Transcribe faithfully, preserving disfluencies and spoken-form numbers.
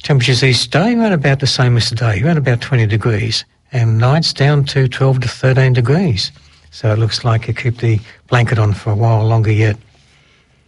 Temperatures each day around about the same as today, around about twenty degrees, and nights down to twelve to thirteen degrees. So it looks like you keep the blanket on for a while longer yet.